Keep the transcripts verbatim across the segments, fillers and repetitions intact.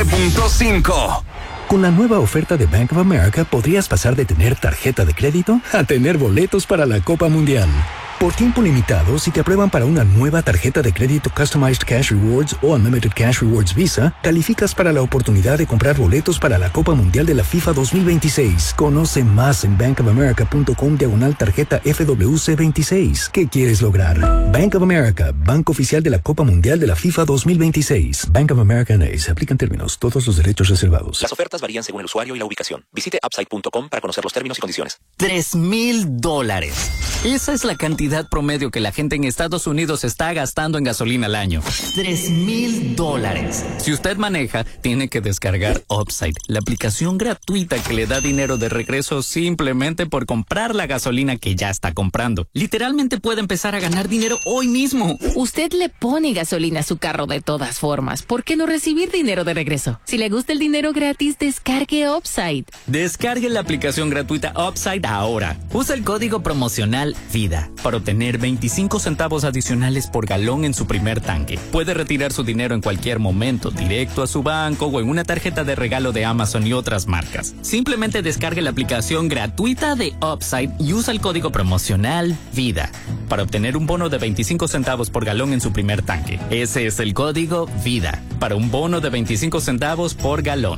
siete punto cinco. Con la nueva oferta de Bank of America podrías pasar de tener tarjeta de crédito a tener boletos para la Copa Mundial. Por tiempo limitado, si te aprueban para una nueva tarjeta de crédito Customized Cash Rewards o Unlimited Cash Rewards Visa, calificas para la oportunidad de comprar boletos para la Copa Mundial de la FIFA dos mil veintiséis. Conoce más en bankofamerica.com diagonal tarjeta F W C veintiséis. ¿Qué quieres lograr? Bank of America, banco oficial de la Copa Mundial de la FIFA dos mil veintiséis. Bank of America N A. Se aplican términos, todos los derechos reservados. Las ofertas varían según el usuario y la ubicación. Visite upside punto com para conocer los términos y condiciones. Tres mil dólares. Esa es la cantidad promedio que la gente en Estados Unidos está gastando en gasolina al año. Tres mil dólares. Si usted maneja, tiene que descargar Upside, la aplicación gratuita que le da dinero de regreso simplemente por comprar la gasolina que ya está comprando. Literalmente puede empezar a ganar dinero hoy mismo. Usted le pone gasolina a su carro de todas formas. ¿Por qué no recibir dinero de regreso? Si le gusta el dinero gratis, descargue Upside. Descargue la aplicación gratuita Upside ahora. Usa el código promocional VIDA para obtener veinticinco centavos adicionales por galón en su primer tanque. Puede retirar su dinero en cualquier momento, directo a su banco o en una tarjeta de regalo de Amazon y otras marcas. Simplemente descargue la aplicación gratuita de Upside y usa el código promocional VIDA para obtener un bono de veinticinco centavos por galón en su primer tanque. Ese es el código VIDA para un bono de veinticinco centavos por galón.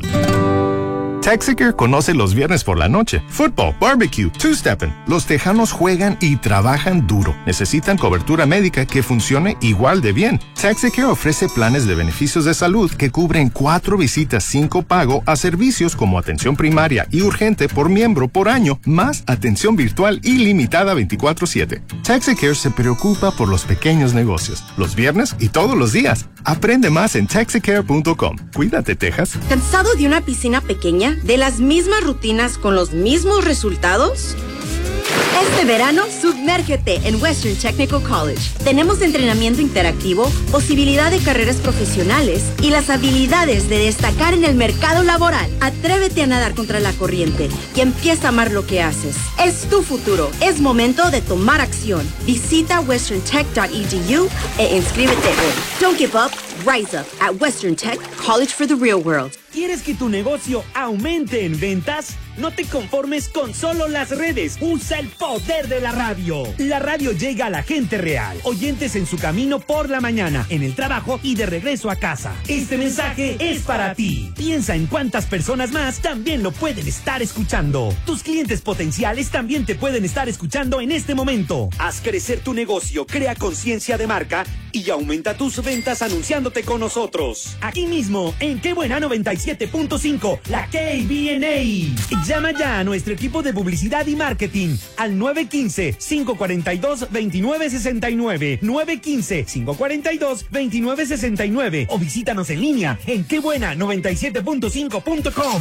Texaker conoce los viernes por la noche. Fútbol, barbecue, two-stepping. Los tejanos juegan y trabajan duro. Necesitan cobertura médica que funcione igual de bien. Texaker ofrece planes de beneficios de salud que cubren cuatro visitas sin copago a servicios como atención primaria y urgente por miembro por año, más atención virtual ilimitada veinticuatro siete. Texaker se preocupa por los pequeños negocios, los viernes y todos los días. Aprende más en texacare punto com. Cuídate, Texas. ¿Cansado de una piscina pequeña? ¿De las mismas rutinas con los mismos resultados? Este verano, sumérgete en Western Technical College. Tenemos entrenamiento interactivo, posibilidad de carreras profesionales y las habilidades de destacar en el mercado laboral. Atrévete a nadar contra la corriente y empieza a amar lo que haces. Es tu futuro. Es momento de tomar acción. Visita western tech punto e d u e inscríbete hoy. Don't give up. Rise up at Western Tech, College for the Real World. ¿Quieres que tu negocio aumente en ventas? No te conformes con solo las redes. Usa el poder de la radio. La radio llega a la gente real. Oyentes en su camino por la mañana, en el trabajo y de regreso a casa. Este mensaje es para ti. Piensa en cuántas personas más también lo pueden estar escuchando. Tus clientes potenciales también te pueden estar escuchando en este momento. Haz crecer tu negocio, crea conciencia de marca y aumenta tus ventas anunciándote con nosotros. Aquí mismo, en Qué Buena noventa y siete punto cinco, la K B N A. Llama ya a nuestro equipo de publicidad y marketing al nueve uno cinco, cinco cuatro dos, dos nueve seis nueve, nueve uno cinco, cinco cuatro dos, dos nueve seis nueve o visítanos en línea en qué buena noventa y siete punto cinco punto com.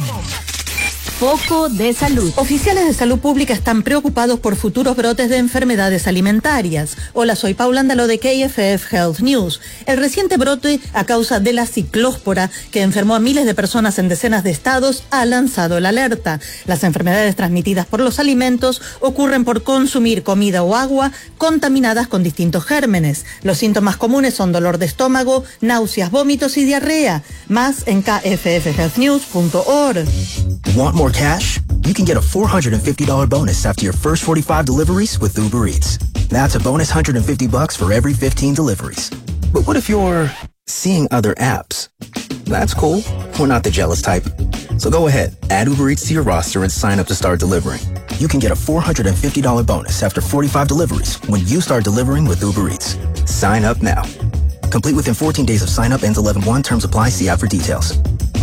Foco de salud. Oficiales de salud pública están preocupados por futuros brotes de enfermedades alimentarias. Hola, soy Paula Andalo de K F F Health News. El reciente brote a causa de la ciclóspora, que enfermó a miles de personas en decenas de estados, ha lanzado la alerta. Las enfermedades transmitidas por los alimentos ocurren por consumir comida o agua contaminadas con distintos gérmenes. Los síntomas comunes son dolor de estómago, náuseas, vómitos y diarrea. Más en k f f health news punto org. Want more cash? You can get a four hundred fifty dollars bonus after your first forty-five deliveries with Uber Eats. That's a bonus one hundred fifty bucks for every fifteen deliveries. But what if you're seeing other apps? That's cool. We're not the jealous type. So go ahead, add Uber Eats to your roster and sign up to start delivering. You can get a four hundred fifty dollars bonus after forty-five deliveries when you start delivering with Uber Eats. Sign up now. Complete within fourteen days of sign up. Ends eleven one. Terms apply. See app for details.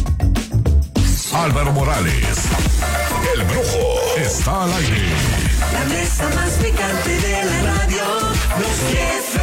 Álvaro Morales, el Brujo, está al aire. La mesa más picante de la radio, los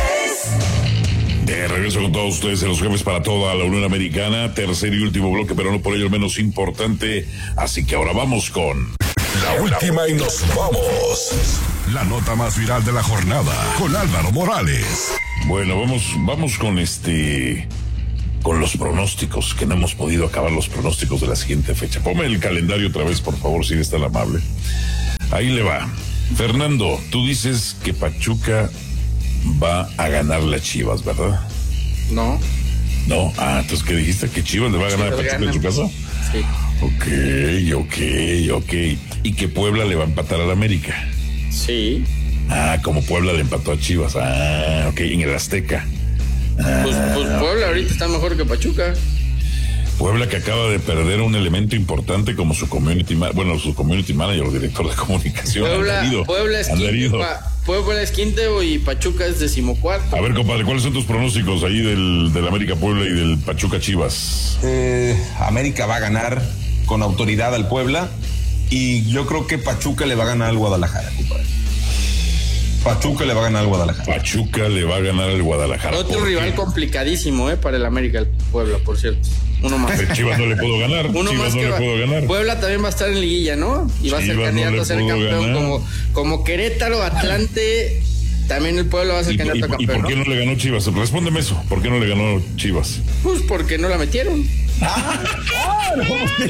jefes. De regreso con todos ustedes en los jefes para toda la Unión Americana, tercer y último bloque, pero no por ello el menos importante. Así que ahora vamos con la última y nos vamos. La nota más viral de la jornada con Álvaro Morales. Bueno, vamos, vamos con este... con los pronósticos, que no hemos podido acabar los pronósticos de la siguiente fecha. Ponme el calendario otra vez, por favor, si eres tan amable. Ahí le va. Fernando, tú dices que Pachuca va a ganar las Chivas, ¿verdad? No. No, ah, entonces, ¿qué dijiste? ¿Que Chivas le va a ganar a Pachuca en su casa? Sí. Ok, ok, ok. Y que Puebla le va a empatar al América. Sí. Ah, como Puebla le empató a Chivas. Ah, ok, en el Azteca. Ah, pues, pues Puebla ahorita está mejor que Pachuca. Puebla, que acaba de perder un elemento importante como su community manager, bueno, su community manager o director de comunicación. Puebla, Andarido, Puebla, es quinto, pa, Puebla es quinto y Pachuca es decimocuarto. A ver, compadre, ¿cuáles son tus pronósticos ahí del, del América Puebla y del Pachuca Chivas? Eh, América va a ganar con autoridad al Puebla y yo creo que Pachuca le va a ganar al Guadalajara, compadre. Pachuca le va a ganar al Guadalajara. Pachuca le va a ganar al Guadalajara. Otro rival complicadísimo, eh, para el América, el Puebla, por cierto. Uno más. Pero Chivas no le puedo ganar. Uno Chivas más no que le va. puedo ganar. Puebla también va a estar en liguilla, ¿no? Y va Chivas a ser candidato no a ser campeón como, como Querétaro, Atlante. También el Puebla va a ser ¿Y, candidato y, a campeón. ¿Y por qué ¿no? no le ganó Chivas? Respóndeme eso. ¿Por qué no le ganó Chivas? Pues porque no la metieron. Ah, no,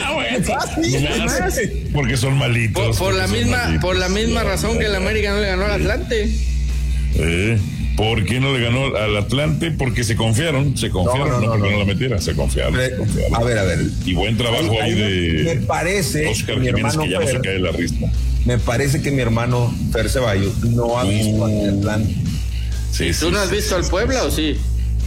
porque son malitos. Por, por la misma, malitos. por la misma razón que el América no le ganó al Atlante. Eh, ¿Por qué no le ganó al Atlante? Porque se confiaron, se confiaron, no, no, no, no porque no la metiera, se confiaron, se confiaron. A ver, a ver. Y buen trabajo ahí, ahí de me parece Oscar Jiménez, que ya Fer, no se cae de la risa. Me parece que mi hermano Fer Ceballos no ha visto uh, al Atlante. Sí, sí, ¿Tú no has sí, visto sí, al Puebla sí. o sí?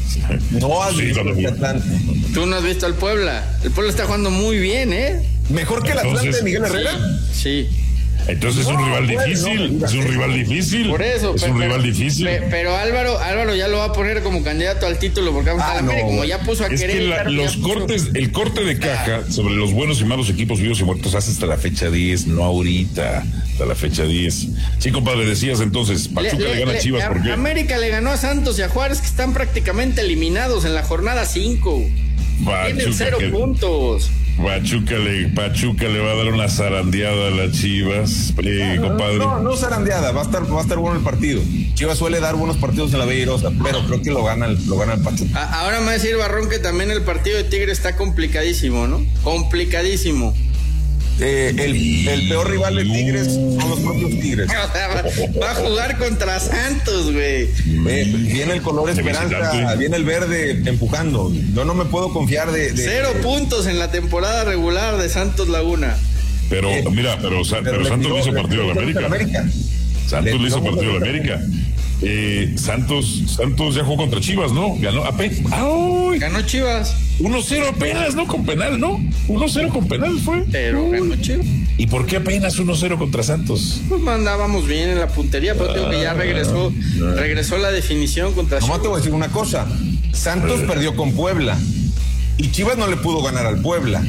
No has sí, visto al Atlante. ¿Tú no has visto al Puebla? El Puebla está jugando muy bien, ¿eh? ¿Mejor que el Atlante de Miguel Herrera? Sí. sí. Entonces no, es un rival bueno, difícil, no, es un rival difícil. Por eso, es pero, un rival difícil. Pero, pero Álvaro, Álvaro ya lo va a poner como candidato al título porque vamos ah, a la no. América, como ya puso a es Querétaro. Que la, los cortes, puso... el corte de caja ah. sobre los buenos y malos equipos vivos y muertos hace hasta la fecha diez, no ahorita, hasta la fecha diez. Sí, compadre, decías entonces, Pachuca le, le, le gana a Chivas, ¿por qué? América le ganó a Santos y a Juárez, que están prácticamente eliminados en la jornada cinco. Tienen cero que... puntos. Pachuca le, Pachuca le va a dar una zarandeada a las Chivas, eh, no, compadre. No, no, no zarandeada, va a estar, va a estar bueno el partido. Chivas suele dar buenos partidos en la Bellirosa, pero creo que lo gana el, lo gana el Pachuca. A, ahora me va a decir Barrón que también el partido de Tigre está complicadísimo, ¿no? Complicadísimo. Eh, el, el peor rival de Tigres son los propios Tigres. O sea, va, va a jugar contra Santos, güey. Eh, viene el color esperanza, viene el verde empujando. Yo no me puedo confiar de... de Cero de, puntos en la temporada regular de Santos Laguna. Pero, eh, mira, pero, pero, pero Santos le hizo partido a la América. América. Santos le hizo partido a la América. Eh, Santos Santos ya jugó contra Chivas, ¿no? Ganó apenas. ¡Ay! Ganó Chivas. uno cero apenas, ¿no? Con penal, ¿no? uno cero con penal fue. Pero Uy. ganó Chivas. ¿Y por qué apenas uno cero contra Santos? Pues mandábamos bien en la puntería, pero ah, tengo que ya regresó ah, regresó la definición contra Chivas. No te voy a decir una cosa. Santos eh. perdió con Puebla y Chivas no le pudo ganar al Puebla.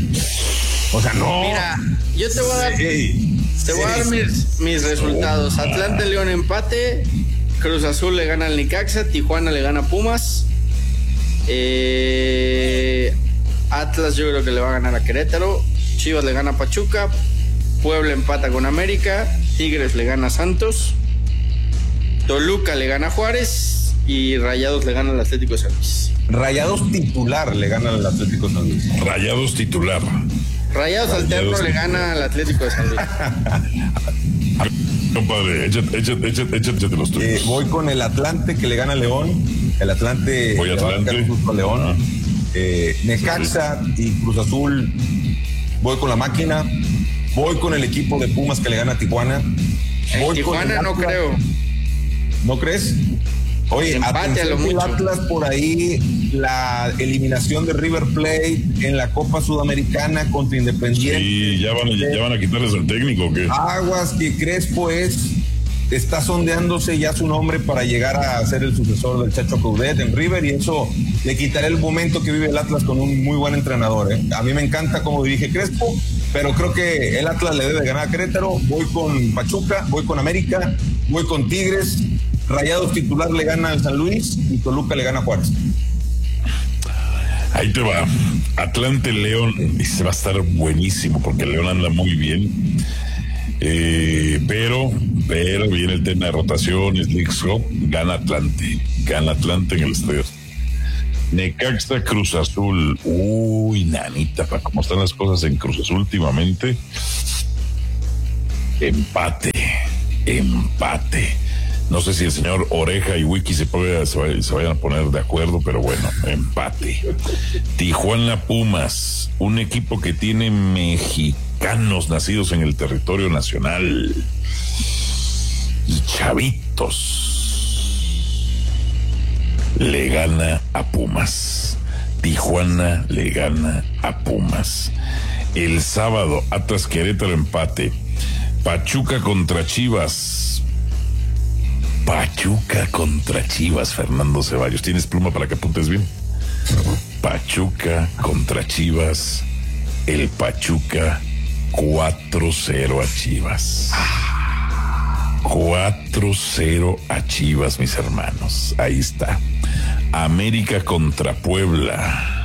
O sea, no. Mira, yo te voy a dar, sí. te voy a dar mis, mis resultados. Atlante León empate. Cruz Azul le gana al Necaxa, Tijuana le gana a Pumas, eh, Atlas yo creo que le va a ganar a Querétaro, Chivas le gana a Pachuca, Puebla empata con América, Tigres le gana a Santos, Toluca le gana a Juárez y Rayados le gana al Atlético de San Luis. Rayados titular le gana al Atlético de San Luis. Rayados titular. Rayados alterno le gana al Atlético de San Luis. Compadre, échate, échate, échate, échate los tuyos. Eh, voy con el Atlante que le gana a León. El Atlante voy le Atlante. va a justo a León. Ah. Eh, Necaxa sí. y Cruz Azul. Voy con la máquina. Voy con el equipo de Pumas que le gana a Tijuana. Voy Tijuana con no creo. ¿No crees? Oye, empate a lo mucho. Atlas por ahí, la eliminación de River Plate en la Copa Sudamericana contra Independiente. Sí, ya van, a, ya van a quitarles el técnico, ¿o qué? Aguas que Crespo es, está sondeándose ya su nombre para llegar a ser el sucesor del Chacho Coudet en River y eso le quitará el momento que vive el Atlas con un muy buen entrenador. ¿eh? A mí me encanta cómo dirige Crespo, pero creo que el Atlas le debe ganar a Querétaro. Voy con Pachuca, voy con América, voy con Tigres. Rayados titular le gana al San Luis y Toluca le gana a Juárez. Ahí te va. Atlante León, y se va a estar buenísimo porque León anda muy bien. Eh, pero, pero viene el tema de rotaciones, League Cup, gana Atlante, gana Atlante en el estadio. Necaxa, Cruz Azul. Uy, nanita, para cómo están las cosas en Cruz Azul últimamente. Empate, empate. No sé si el señor Oreja y Wiki se, puede, se, vay, se vayan a poner de acuerdo, pero bueno, empate. Tijuana Pumas, un equipo que tiene mexicanos nacidos en el territorio nacional y chavitos. Le gana a Pumas. Tijuana le gana a Pumas. El sábado, Atlas Querétaro empate. Pachuca contra Chivas. Pachuca contra Chivas, Fernando Ceballos. ¿Tienes pluma para que apuntes bien? Pachuca contra Chivas. El Pachuca cuatro cero a Chivas. cuatro cero a Chivas, mis hermanos. Ahí está. América contra Puebla.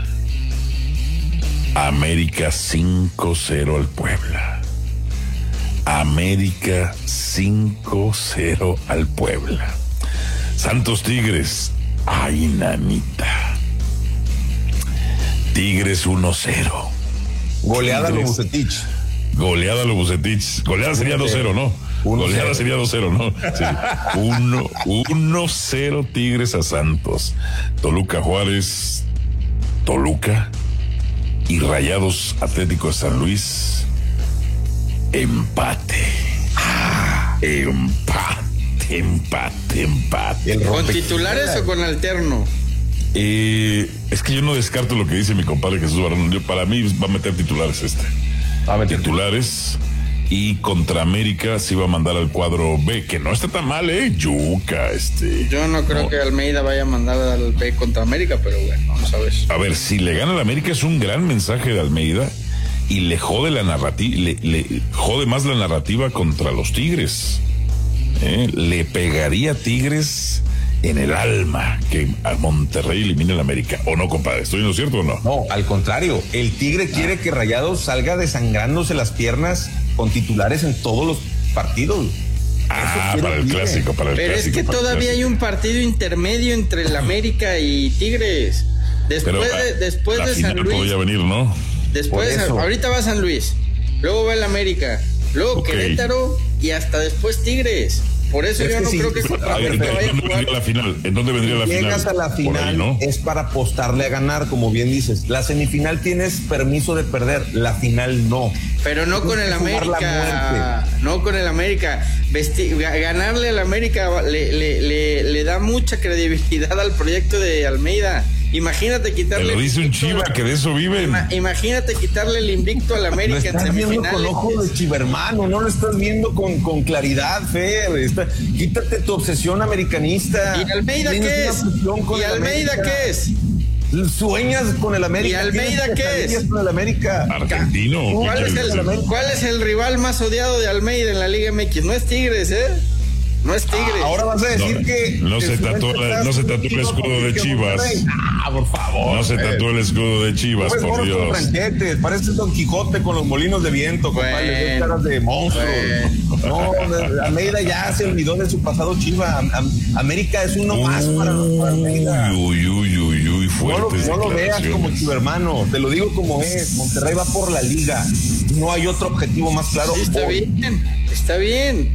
América cinco cero al Puebla. América cinco cero al Puebla. Santos Tigres. Ay, nanita. Tigres uno cero. Goleada lo Bucetich. Goleada lo Bucetich. Goleada sería dos cero, ¿no? Goleada sería dos cero, ¿no? Sí. uno cero Tigres a Santos. Toluca Juárez, Toluca y Rayados Atlético de San Luis. Empate. Ah, empate, empate, empate. ¿Con titulares o con alterno? Eh, es que yo no descarto lo que dice mi compadre Jesús Barón. Yo, para mí va a meter titulares este. Va a meter titulares. Y contra América se iba a mandar al cuadro B, que no está tan mal, ¿eh? Yuca, este. Yo no creo no. que Almeida vaya a mandar al B contra América, pero bueno, vamos a ver. A ver, si le gana al América es un gran mensaje de Almeida y le jode la narrativa, le, le jode más la narrativa contra los Tigres. ¿Eh? Le pegaría a Tigres en el alma que a Monterrey elimine al América. ¿O no, compadre? ¿Estoy en lo cierto o no? No, al contrario. El Tigre quiere ah. que Rayados salga desangrándose las piernas con titulares en todos los partidos. Ah, para el clásico, para el Pero clásico. Pero es que todavía hay un partido intermedio entre el América y Tigres. Después Pero, de, después la de final San Luis. podría venir, ¿no? Después, ahorita va San Luis, luego va el América, luego okay. Querétaro y hasta después Tigres. Por eso es yo no sí, creo que contra América vaya a jugar. La final? ¿En dónde vendría la Llegas final? Llegas a la final, ahí, ¿no? Es para apostarle a ganar, como bien dices. La semifinal tienes permiso de perder, la final no. Pero no con el América, no con el América. Vesti ganarle al América le, le, le, le da mucha credibilidad al proyecto de Almeida. Imagínate quitarle. Te lo dice un Chiva que de eso viven. Ima, imagínate quitarle el invicto al América en semifinales. Lo estás viendo con ojo de chivermano, no lo estás viendo con, con claridad, Fer. Está, quítate tu obsesión americanista. ¿Y Almeida qué es? ¿Y Almeida qué es? Sueñas con el América. ¿Y Almeida qué es? Con el América. Argentino. ¿Cuál es, el, ¿Cuál es el rival más odiado de Almeida en la Liga M X? No es Tigres, ¿eh? No es Tigres. Ah, ahora vas a decir no, que. No se tatuó no se tatuó el escudo de Chivas. Ah, por favor. No se tatuó el escudo de Chivas, no por Dios. Ranchetes, parece Don Quijote con los molinos de viento, bueno, compadre, caras de monstruos. Bueno. No, Almeida ya se olvidó de su pasado Chiva. América es uno más para, para Almeida. Uy, uy, uy, uy, fuertes. No lo, no lo veas como Chiva, hermano. Te lo digo como es. Monterrey va por la liga. No hay otro objetivo más claro. Sí, está hoy. bien, está bien,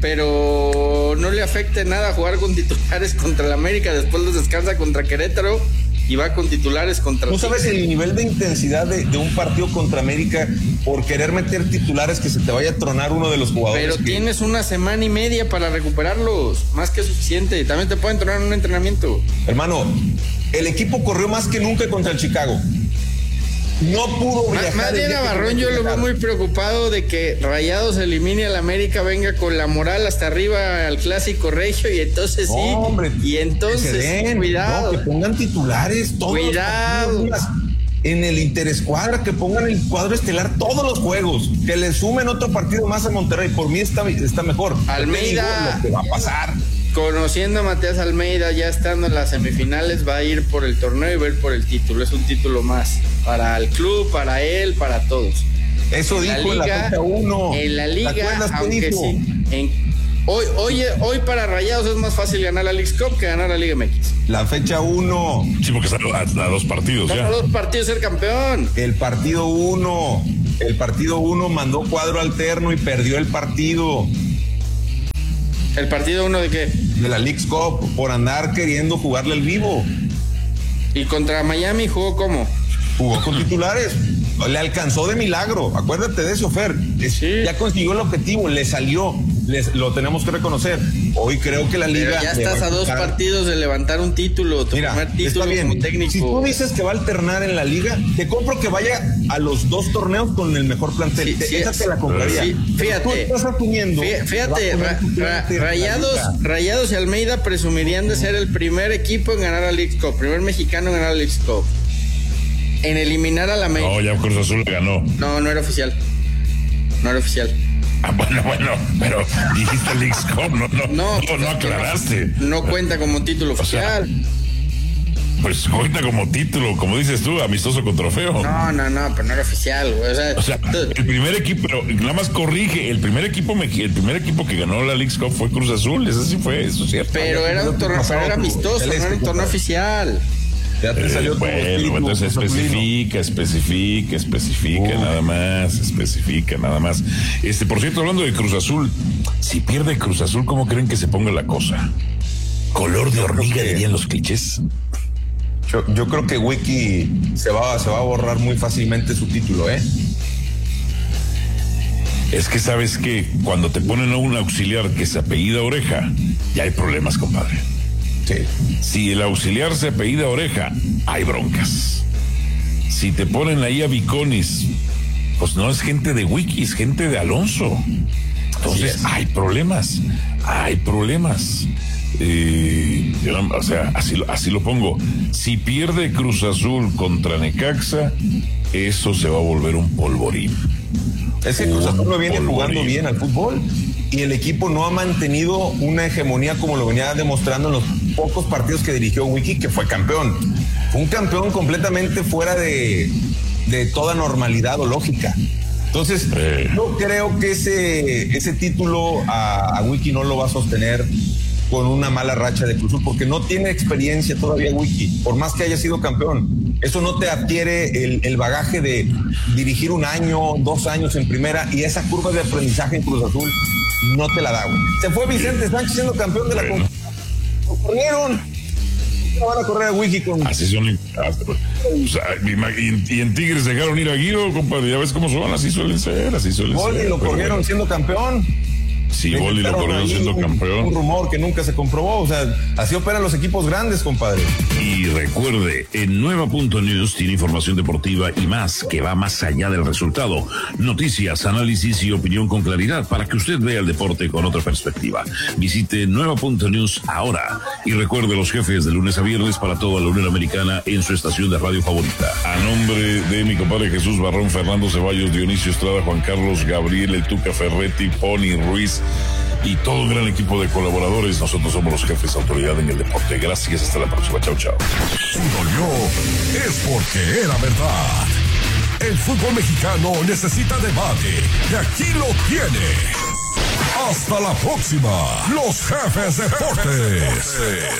pero no le afecta nada jugar con titulares contra el América, después los descansa contra Querétaro y va con titulares contra... ¿Tú sabes el nivel de intensidad de, de un partido contra América por querer meter titulares que se te vaya a tronar uno de los jugadores? Pero que... tienes una semana y media para recuperarlos, más que suficiente. También te pueden tronar en un entrenamiento. Hermano, el equipo corrió más que nunca contra el Chicago. No pudo viajar. Más bien a Barrón yo lo veo muy preocupado de que Rayados elimine al América, venga con la moral hasta arriba al clásico regio y entonces sí. No, hombre, y entonces den, cuidado. No, que pongan titulares todos. Cuidado. Los en el interescuadra, que pongan el cuadro estelar todos los juegos, que le sumen otro partido más a Monterrey. Por mí está, está mejor. Almeida. Lo que va a pasar. Conociendo a Matías Almeida, ya estando en las semifinales, va a ir por el torneo y va a ir por el título. Es un título más para el club, para él, para todos. Eso en dijo la liga, en la fecha uno. En la liga, aunque dijo? sí. En, hoy, hoy, hoy para Rayados es más fácil ganar la Leagues Cup que ganar la Liga M X. La fecha uno. Sí, porque están a, a dos partidos están ya. a dos partidos ser campeón. El partido uno. El partido uno mandó cuadro alterno y perdió el partido. ¿El partido uno de qué? De la Leagues Cup, por andar queriendo jugarle al vivo. ¿Y contra Miami jugó cómo? Jugó con titulares. Le alcanzó de milagro. Acuérdate de eso, Fer. Es, sí. Ya consiguió el objetivo, le salió. Les, lo tenemos que reconocer. Hoy creo que la liga... Pero ya estás a dos partidos de levantar un título, tu Mira, primer título está bien. Como técnico. Si tú dices que va a alternar en la liga, te compro que vaya a los dos torneos con el mejor plantel. Sí, esa sí, te la compraría. Sí, fíjate. Tú estás asumiendo... Fíjate, ra, ra, Rayados, Rayados y Almeida presumirían de ser el primer equipo en ganar a Leagues Cup, primer mexicano en ganar a Leagues Cup. En eliminar a la América. No, ya Cruz Azul ganó. No, no era oficial. No era oficial. Ah, bueno, bueno, pero dijiste Leagues Cup, no, no, no, no, no aclaraste. No, no cuenta como título oficial. O sea, pues cuenta como título, como dices tú, amistoso con trofeo. No, no, no, pero no era oficial, güey. O sea, o sea el primer equipo, pero nada más corrige, el primer equipo el primer equipo que ganó la Leagues Cup fue Cruz Azul, eso sí fue, eso es cierto. Pero era un torneo, pero era amistoso, no era un torneo oficial. Ya te salió eh, bueno, entonces especifica, especifica, especifica, uh. nada más, especifica, nada más. Este, por cierto, hablando de Cruz Azul, si pierde Cruz Azul, ¿cómo creen que se ponga la cosa? ¿Color de hormiga dirían los clichés? Yo, yo creo que Wiki se va, se va a borrar muy fácilmente su título, ¿eh? Es que sabes que cuando te ponen a un auxiliar que se apellida Oreja, ya hay problemas, compadre. Sí. Si el auxiliar se apellida Oreja, hay broncas. Si te ponen ahí a Viconis, pues no es gente de Wiki, es gente de Alonso. Entonces hay problemas, hay problemas. Eh, yo, o sea, así, así lo pongo. Si pierde Cruz Azul contra Necaxa, eso se va a volver un polvorín. Es que Cruz Azul no viene polvorín. jugando bien al fútbol y el equipo no ha mantenido una hegemonía como lo venía demostrando en los pocos partidos que dirigió Wiki, que fue campeón. Fue un campeón completamente fuera de, de toda normalidad o lógica. Entonces, eh. yo creo que ese, ese título a, a Wiki no lo va a sostener con una mala racha de Cruz Azul, porque no tiene experiencia todavía Wiki, por más que haya sido campeón. Eso no te adquiere el, el bagaje de dirigir un año, dos años en primera, y esa curva de aprendizaje en Cruz Azul no te la da, güey. Se fue Vicente Sánchez siendo campeón de la bueno. Lo corrieron. No van a correr a Wiki con... Así son... O sea, y, y en Tigres dejaron ir a Guido, compadre, ya ves cómo son, así suelen ser, así suelen Boli ser. Y lo corrieron bueno. siendo campeón. Sí, Boli lo corrieron siendo un, campeón. Un rumor que nunca se comprobó, o sea, así operan los equipos grandes, compadre. Y recuerde, en Nueva punto news tiene información deportiva y más, que va más allá del resultado. Noticias, análisis y opinión con claridad para que usted vea el deporte con otra perspectiva. Visite Nueva punto news ahora. Y recuerde los jefes de lunes a viernes para toda la Unión Americana en su estación de radio favorita. A nombre de mi compadre Jesús Barrón, Fernando Ceballos, Dionisio Estrada, Juan Carlos, Gabriel, el Tuca Ferretti, Pony Ruiz y todo un gran equipo de colaboradores, nosotros somos los jefes de autoridad en el deporte. Gracias, hasta la próxima. Chao, chao. Si dolió, es porque era verdad. El fútbol mexicano necesita debate y aquí lo tiene. Hasta la próxima, los jefes de deportes.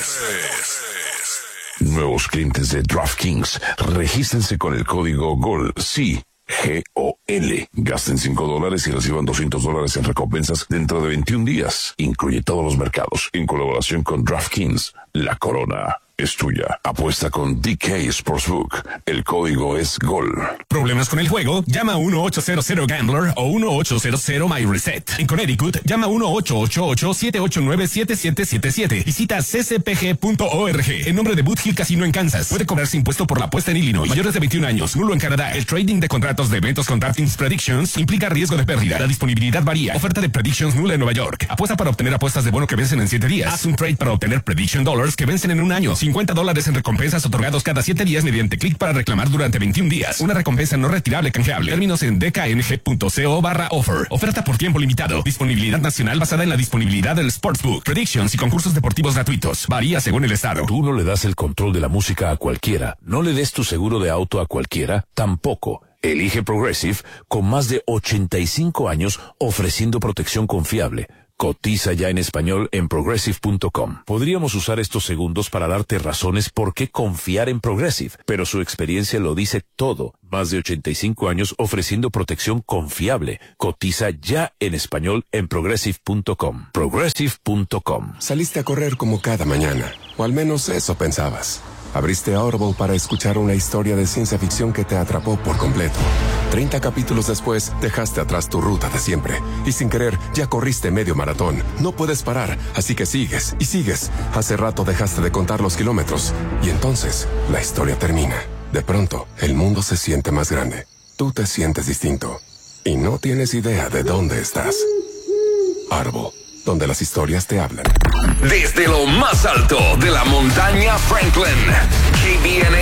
Nuevos clientes de DraftKings, regístrense con el código GOL. Sí. G O L. Gasten cinco dólares y reciban doscientos dólares en recompensas dentro de veintiún días. Incluye todos los mercados. En colaboración con DraftKings, la corona es tuya. Apuesta con D K Sportsbook. El código es GOL. ¿Problemas con el juego? Llama a uno ocho cero cero Gambler o uno ocho cero cero My Reset. En Connecticut, llama a uno ocho ocho ocho siete ocho nueve siete siete siete siete. Visita c c p g punto org. En nombre de Boot Hill Casino en Kansas. Puede cobrarse impuesto por la apuesta en Illinois. Mayores de veintiún años. Nulo en Canadá. El trading de contratos de eventos con DraftKings Predictions implica riesgo de pérdida. La disponibilidad varía. Oferta de Predictions nula en Nueva York. Apuesta para obtener apuestas de bono que vencen en siete días. Haz un trade para obtener Prediction Dollars que vencen en un año. cincuenta dólares en recompensas otorgados cada siete días mediante clic para reclamar durante veintiún días. Una recompensa no retirable canjeable. Términos en d k n g punto co barra offer. Oferta por tiempo limitado. Disponibilidad nacional basada en la disponibilidad del Sportsbook. Predictions y concursos deportivos gratuitos. Varía según el estado. Tú no le das el control de la música a cualquiera. No le des tu seguro de auto a cualquiera. Tampoco. Elige Progressive con más de ochenta y cinco años ofreciendo protección confiable, Cotiza ya en español en progressive punto com. Podríamos usar estos segundos para darte razones por qué confiar en Progressive, pero su experiencia lo dice todo. Más de ochenta y cinco años ofreciendo protección confiable. Cotiza ya en español en progressive punto com. progressive punto com. Saliste a correr como cada mañana, o al menos eso pensabas. Abriste Audible para escuchar una historia de ciencia ficción que te atrapó por completo. Treinta capítulos después, dejaste atrás tu ruta de siempre. Y sin querer, ya corriste medio maratón. No puedes parar, así que sigues y sigues. Hace rato dejaste de contar los kilómetros. Y entonces, la historia termina. De pronto, el mundo se siente más grande. Tú te sientes distinto. Y no tienes idea de dónde estás. Audible, donde las historias te hablan. Desde lo más alto de la montaña Franklin, K B N A